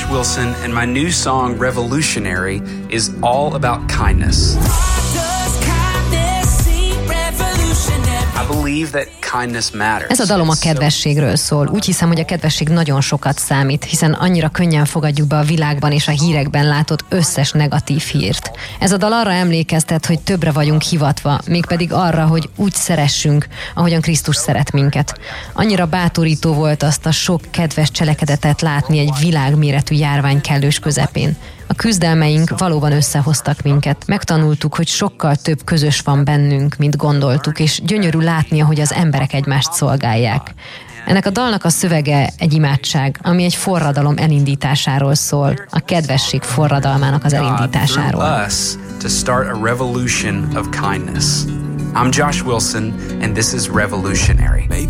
Josh Wilson, and my new song, Revolutionary, is all about kindness. I believe that kindness matters. Ez a dalom a kedvességről szól. Úgy hiszem, hogy a kedvesség nagyon sokat számít, hiszen annyira könnyen fogadjuk be a világban és a hírekben látott összes negatív hírt. Ez a dal arra emlékeztet, hogy többre vagyunk hivatva, mégpedig arra, hogy úgy szeressünk, ahogyan Krisztus szeret minket. Annyira bátorító volt azt a sok kedves cselekedetet látni egy világméretű járvány kellős közepén. A küzdelmeink valóban összehoztak minket. Megtanultuk, hogy sokkal több közös van bennünk, mint gondoltuk, és gyönyörű látni, ahogy az emberek egymást szolgálják. Ennek a dalnak a szövege egy imádság, ami egy forradalom elindításáról szól, a kedvesség forradalmának az elindításáról. To start a revolution of kindness. I'm Josh Wilson, and this is Revolutionary.